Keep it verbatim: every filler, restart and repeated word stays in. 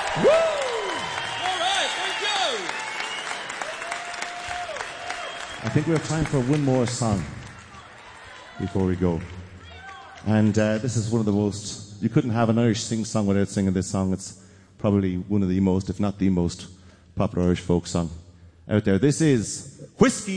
Woo! All right, thank you. I think we have time for one more song before we go. And uh, this is one of the most... You couldn't have an Irish sing song without singing this song. It's probably one of the most, if not the most, popular Irish folk song out there. This is Whiskey